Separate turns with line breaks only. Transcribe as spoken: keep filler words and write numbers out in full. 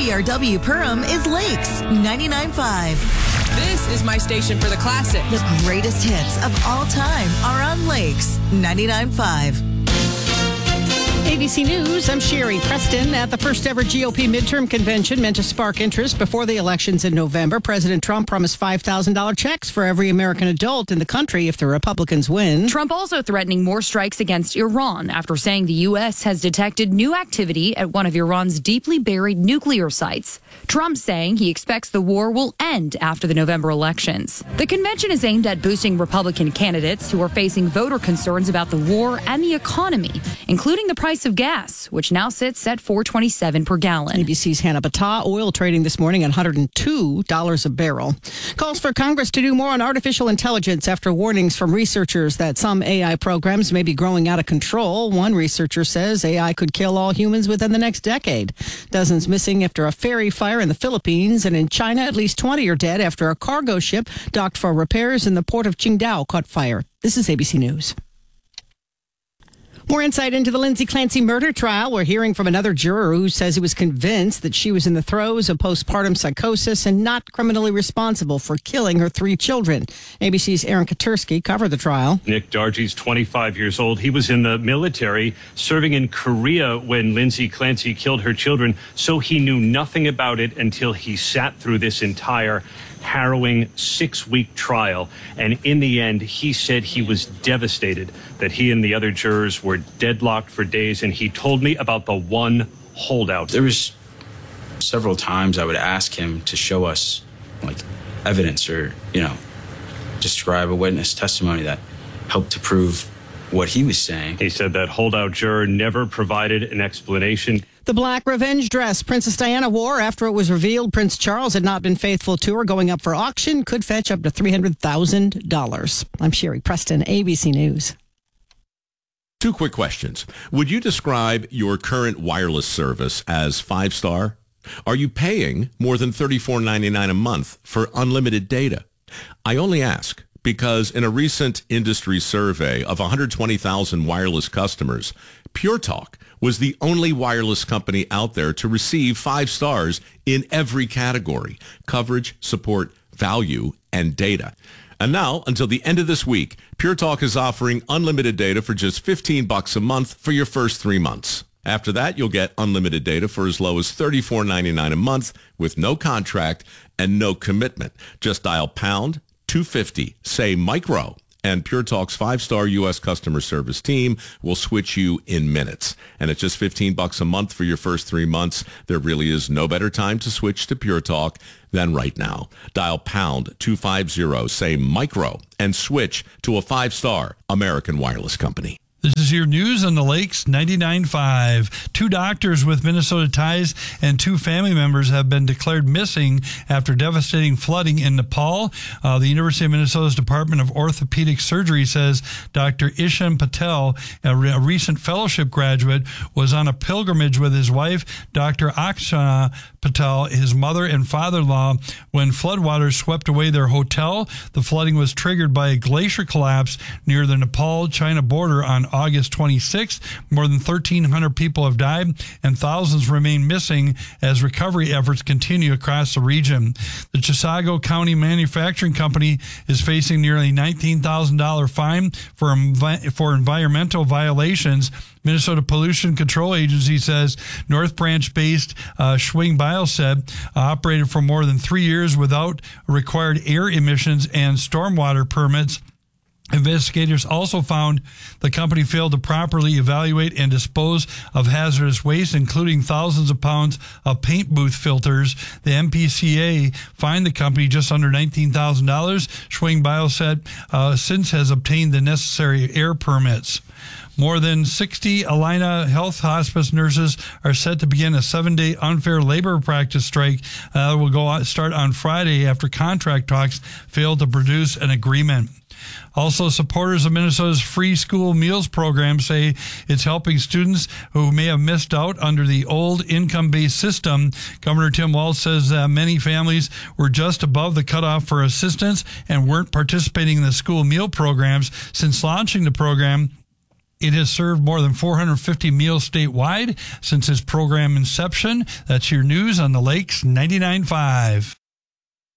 W R W Perham is Lakes ninety-nine point five.
This is my station for the classics.
The greatest hits of all time are on Lakes ninety-nine point five.
A B C News, I'm Sherry Preston. At the first ever G O P midterm convention meant to spark interest before the elections in November, President Trump promised five thousand dollars checks for every American adult in the country if the Republicans win.
Trump also threatening more strikes against Iran after saying the U S has detected new activity at one of Iran's deeply buried nuclear sites. Trump saying he expects the war will end after the November elections. The convention is aimed at boosting Republican candidates who are facing voter concerns about the war and the economy, including the price of gas, which now sits at four twenty-seven per gallon.
A B C's Hannah Battah. Oil trading this morning at one hundred two dollars a barrel. Calls for Congress to do more on artificial intelligence after warnings from researchers that some A I programs may be growing out of control. One researcher says A I could kill all humans within the next decade. Dozens missing after a ferry fire in the Philippines, and in China, at least twenty are dead after a cargo ship docked for repairs in the port of Qingdao caught fire. This is A B C News. More insight into the Lindsay Clancy murder trial. We're hearing from another juror who says he was convinced that she was in the throes of postpartum psychosis and not criminally responsible for killing her three children. A B C's Aaron Katursky covered the trial.
Nick Dargy's twenty-five years old. He was in the military serving in Korea when Lindsay Clancy killed her children, so he knew nothing about it until he sat through this entire harrowing six-week trial. And in the end, he said he was devastated that he and the other jurors were deadlocked for days. And he told me about the one holdout.
There was several times I would ask him to show us like evidence or, you know, describe a witness testimony that helped to prove what he was saying.
He said that holdout juror never provided an explanation.
The black revenge dress Princess Diana wore after it was revealed Prince Charles had not been faithful to her going up for auction could fetch up to three hundred thousand dollars. I'm Sherry Preston, A B C News.
Two quick questions. Would you describe your current wireless service as five-star? Are you paying more than thirty-four ninety-nine a month for unlimited data? I only ask because in a recent industry survey of one hundred twenty thousand wireless customers, Pure Talk was the only wireless company out there to receive five stars in every category: coverage, support, value, and data. And now, until the end of this week, Pure Talk is offering unlimited data for just fifteen bucks a month for your first three months. After that, you'll get unlimited data for as low as thirty-four ninety-nine a month with no contract and no commitment. Just dial pound two fifty, say micro, and Pure Talk's five-star U S customer service team will switch you in minutes. And at just fifteen bucks a month for your first three months, there really is no better time to switch to Pure Talk than right now. Dial pound two fifty, say micro, and switch to a five-star American wireless company.
This is your news on the Lakes ninety-nine point five. Two doctors with Minnesota ties and two family members have been declared missing after devastating flooding in Nepal. Uh, the University of Minnesota's Department of Orthopedic Surgery says Doctor Ishan Patel, a, re- a recent fellowship graduate, was on a pilgrimage with his wife, Doctor Akshana Patel, his mother and father-in-law, when floodwaters swept away their hotel. The flooding was triggered by a glacier collapse near the Nepal-China border on August twenty-sixth. More than thirteen hundred people have died and thousands remain missing as recovery efforts continue across the region. The Chisago County Manufacturing Company is facing nearly nineteen thousand dollars fine for, envi- for environmental violations. Minnesota Pollution Control Agency says North Branch-based uh, Schwing Bioset uh, operated for more than three years without required air emissions and stormwater permits. Investigators also found the company failed to properly evaluate and dispose of hazardous waste, including thousands of pounds of paint booth filters. The M P C A fined the company just under nineteen thousand dollars. Schwing Bioset uh, since has obtained the necessary air permits. More than sixty Allina Health Hospice nurses are set to begin a seven-day unfair labor practice strike that uh, will go out, start on Friday after contract talks failed to produce an agreement. Also, supporters of Minnesota's free school meals program say it's helping students who may have missed out under the old income-based system. Governor Tim Walz says that many families were just above the cutoff for assistance and weren't participating in the school meal programs. Since launching the program It has served more than four hundred fifty meals statewide since its program inception. That's your news on the Lakes ninety-nine point five.